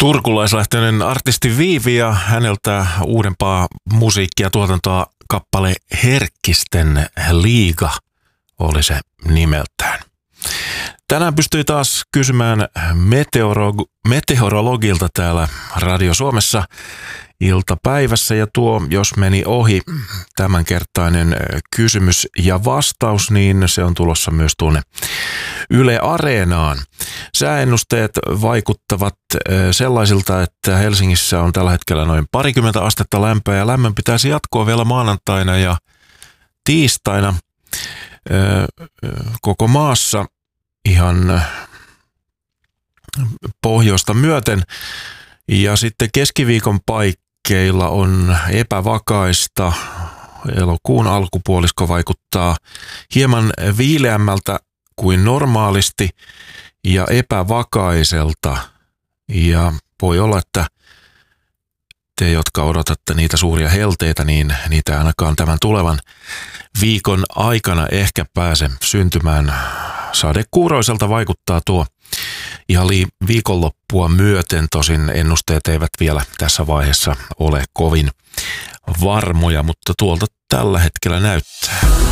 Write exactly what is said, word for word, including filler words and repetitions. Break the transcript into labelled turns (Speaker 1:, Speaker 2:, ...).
Speaker 1: Turkulaislähtöinen artisti Viivi ja häneltä uudempaa musiikkia tuotantoa kappale Herkkisten liiga oli se nimeltään. Tänään pystyi taas kysymään meteorog- meteorologilta täällä Radio Suomessa iltapäivässä ja tuo, jos meni ohi tämänkertainen kysymys ja vastaus, niin se on tulossa myös tuonne Yle Areenaan. Sääennusteet vaikuttavat sellaisilta, että Helsingissä on tällä hetkellä noin parikymmentä astetta lämpöä ja lämmön pitäisi jatkoa vielä maanantaina ja tiistaina koko maassa ihan pohjoista myöten. Ja sitten keskiviikon paikkeilla on epävakaista. Elokuun alkupuolisko vaikuttaa hieman viileämmältä kuin normaalisti ja epävakaiselta. Ja voi olla, että te, jotka odotatte niitä suuria helteitä, niin niitä ainakaan tämän tulevan viikon aikana ehkä pääse syntymään. Sadekuuroiselta vaikuttaa tuo ihan viikonloppua myöten, tosin ennusteet eivät vielä tässä vaiheessa ole kovin varmoja, mutta tuolta tällä hetkellä näyttää.